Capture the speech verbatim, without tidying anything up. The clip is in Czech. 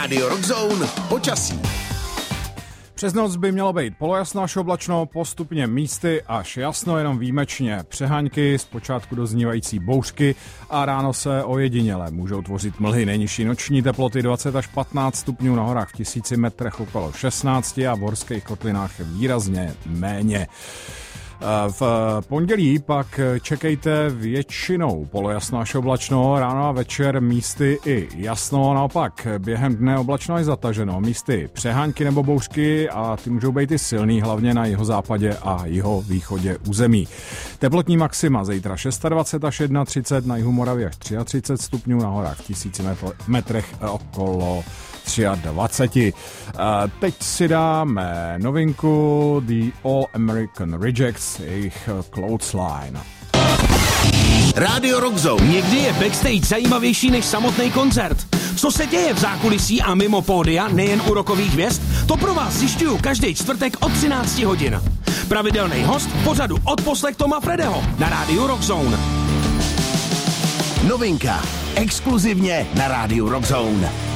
Radio Rock Zone počasí. Přes noc by mělo být polojasno až oblačno, postupně místy až jasno, jenom výjimečně přeháňky, zpočátku doznívající bouřky a ráno se ojediněle můžou tvořit mlhy. Nejnižší noční teploty dvacet až patnáct stupňů, na horách v tisíci metrech okolo šestnáct a v horských kotlinách výrazně méně. V pondělí pak čekejte většinou polojasno až oblačno, ráno a večer místy i jasno, naopak během dne oblačno až zataženo, místy přehánky nebo bouřky a ty můžou být i silný, hlavně na jihozápadě a jihovýchodě území. Teplotní maxima zítra dvacet šest až třicet jedna, na jihu Moravy až třicet tři stupňů, na horách v tisíci metrech okolo dvacet tři. Teď si dáme novinku The All American Rejects, jejich Clothesline. Radio Rock Zone. Někdy je backstage zajímavější než samotný koncert. Co se děje v zákulisí a mimo pódia, nejen u rockových hvězd, to pro vás zjišťuju každý čtvrtek od třináct hodin. Pravidelný host v pořadu Odposlech Toma Fredeho na rádiu Rock Zone. Novinka. Exkluzivně na rádiu Rock Zone.